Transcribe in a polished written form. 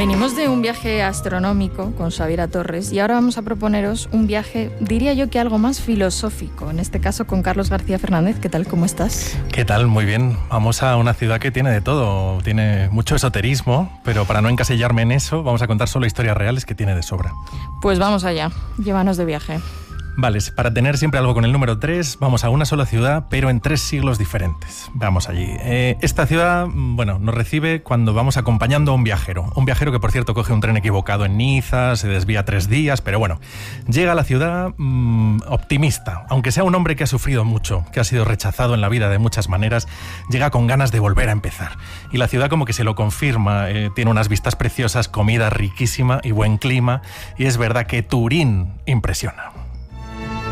Venimos de un viaje astronómico con Xabiera Torres y ahora vamos a proponeros un viaje, diría yo que algo más filosófico, en este caso con Carlos García Fernández. ¿Qué tal? ¿Cómo estás? ¿Qué tal? Muy bien. Vamos a una ciudad que tiene de todo, tiene mucho esoterismo, pero para no encasillarme en eso, vamos a contar solo historias reales que tiene de sobra. Pues vamos allá, llévanos de viaje. Vale, para tener siempre algo con el número 3, vamos a una sola ciudad, pero en 3 siglos diferentes. Vamos allí. Esta ciudad, nos recibe cuando vamos acompañando a un viajero que, por cierto, coge un tren equivocado en Niza, se desvía 3 días, pero bueno, llega a la ciudad optimista. Aunque sea un hombre que ha sufrido mucho, que ha sido rechazado en la vida de muchas maneras, llega con ganas de volver a empezar. Y la ciudad como que se lo confirma, tiene unas vistas preciosas, comida riquísima y buen clima, y es verdad que Turín impresiona.